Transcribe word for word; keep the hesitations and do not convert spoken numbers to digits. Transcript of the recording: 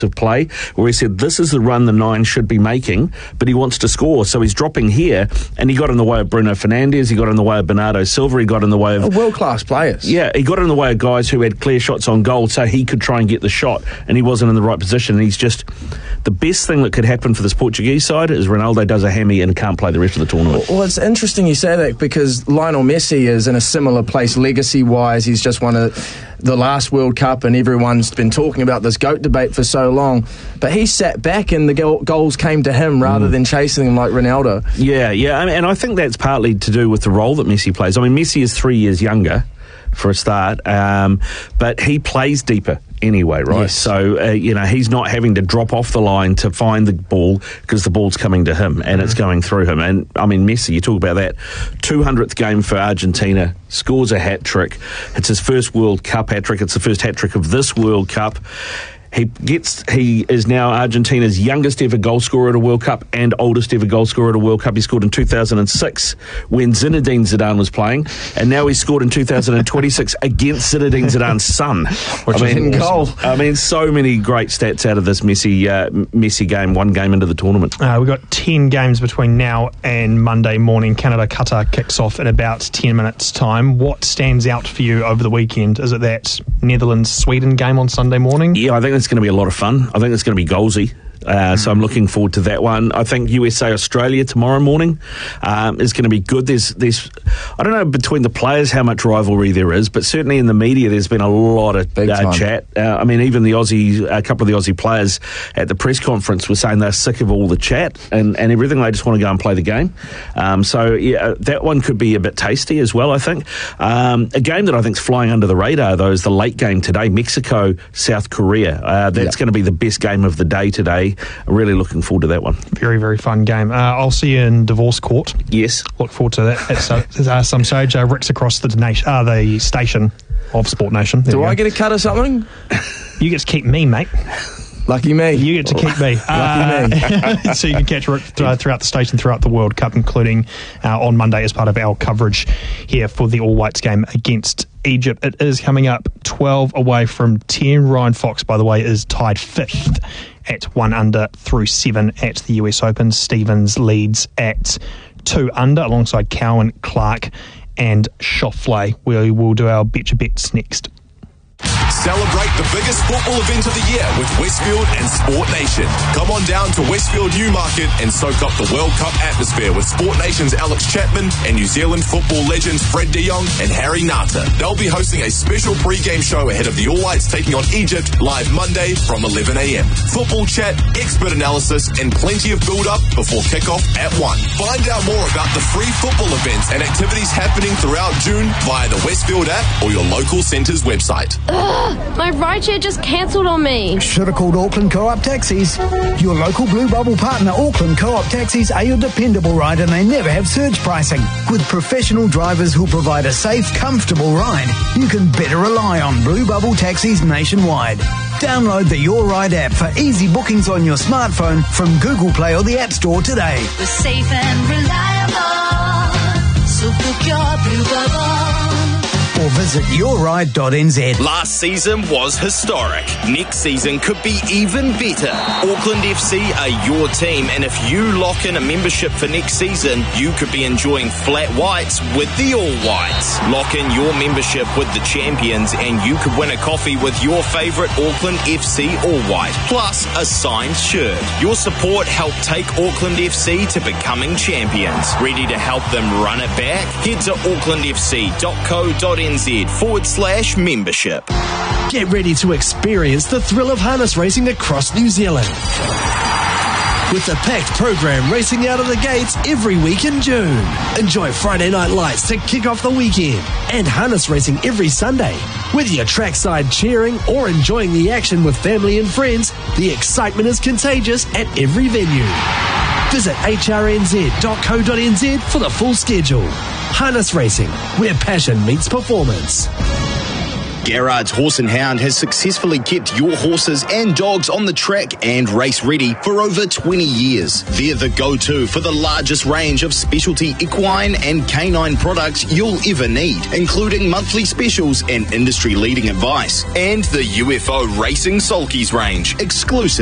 of play where he said this is the run the nine should be making, but he wants to score, so he's dropping here, and he got in the way of Bruno Fernandes, he got in the way of Bernardo Silva, he got in the way of world-class players. Yeah, he got in the way of guys who had clear shots on goal, so he could try and get the shot, and he wasn't in the right position. And he's just the best thing that could happen for this Portuguese side is Ronaldo does a hammy and can't play the rest of the tournament. Well, it's interesting you say that, because Lionel Messi is in a similar place legacy-wise. He's just won a the last World Cup, and everyone's been talking about this GOAT debate for so long, but he sat back and the go- goals came to him rather mm. than chasing them like Ronaldo. Yeah, yeah, I mean, and I think that's partly to do with the role that Messi plays. I mean, Messi is three years younger, for a start, um, but he plays deeper anyway, right? Yes. So, uh, you know, he's not having to drop off the line to find the ball because the ball's coming to him and mm-hmm. it's going through him. And, I mean, Messi, you talk about that, two hundredth game for Argentina, scores a hat-trick. It's his first World Cup hat-trick. It's the first hat-trick of this World Cup. He gets. He is now Argentina's youngest ever goal scorer at a World Cup and oldest ever goal scorer at a World Cup. He scored in two thousand six when Zinedine Zidane was playing, and now he scored in two thousand twenty-six against Zinedine Zidane's son. Which I mean, goal. I mean, so many great stats out of this Messi uh, Messi game. One game into the tournament. Uh, we've got ten games between now and Monday morning. Canada Qatar kicks off in about ten minutes' time. What stands out for you over the weekend? Is it that Netherlands Sweden game on Sunday morning? Yeah, I think it's going to be a lot of fun. I think it's going to be goalsy. Uh, so I'm looking forward to that one. I think U S A Australia tomorrow morning um, is going to be good. There's, there's, I don't know between the players how much rivalry there is, but certainly in the media there's been a lot of uh, chat. Uh, I mean, even the Aussie, a couple of the Aussie players at the press conference were saying they're sick of all the chat and, and everything. They just want to go and play the game. Um, so yeah, that one could be a bit tasty as well, I think. Um, a game that I think is flying under the radar though is the late game today, Mexico South Korea. Uh, that's yep. going to be the best game of the day today. I'm really looking forward to that one. Very, very fun game. Uh, I'll see you in Divorce Court. Yes. Look forward to that at uh, uh, some stage. Uh, Rick's across the, nation, uh, the station of Sport Nation. There Do I get a cut or something? You get to keep me, mate. Lucky me. You get to keep me. Lucky uh, me. So you can catch Rick th- throughout the station, throughout the World Cup, including uh, on Monday as part of our coverage here for the All Whites game against Egypt. It is coming up twelve away from ten. Ryan Fox, by the way, is tied fifth at one under through seven at the U S Open. Stevens leads at two under alongside Cowan, Clark and Schauffele. We will do our Bet Your Bets next. Celebrate the biggest football event of the year with Westfield and Sport Nation. Come on down to Westfield Newmarket and soak up the World Cup atmosphere with Sport Nation's Alex Chapman and New Zealand football legends Fred de Jong and Harry Nata. They'll be hosting a special pre-game show ahead of the All Whites taking on Egypt live Monday from eleven a.m. Football chat, expert analysis and plenty of build-up before kickoff at one. Find out more about the free football events and activities happening throughout June via the Westfield app or your local centre's website. Ugh, my rideshare just cancelled on me. Should have called Auckland Co-op Taxis. Your local Blue Bubble partner, Auckland Co-op Taxis, are your dependable ride and they never have surge pricing. With professional drivers who provide a safe, comfortable ride, you can better rely on Blue Bubble Taxis nationwide. Download the Your Ride app for easy bookings on your smartphone from Google Play or the App Store today. We're safe and reliable, so book your Blue Bubble. Or visit your ride dot n z. Last season was historic. Next season could be even better. Auckland F C are your team, and if you lock in a membership for next season, you could be enjoying flat whites with the All Whites. Lock in your membership with the champions, and you could win a coffee with your favourite Auckland F C All White, plus a signed shirt. Your support helped take Auckland F C to becoming champions. Ready to help them run it back? Head to auckland f c dot co dot n z forward slash membership. Get ready to experience the thrill of harness racing across New Zealand. With a packed program racing out of the gates every week in June. Enjoy Friday Night Lights to kick off the weekend and harness racing every Sunday. Whether you're trackside cheering or enjoying the action with family and friends, the excitement is contagious at every venue. Visit h r n z dot co dot n z for the full schedule. Harness Racing, where passion meets performance. Garrard's Horse and Hound has successfully kept your horses and dogs on the track and race ready for over twenty years. They're the go-to for the largest range of specialty equine and canine products you'll ever need, including monthly specials and industry-leading advice. And the U F O Racing Sulkies range, exclusive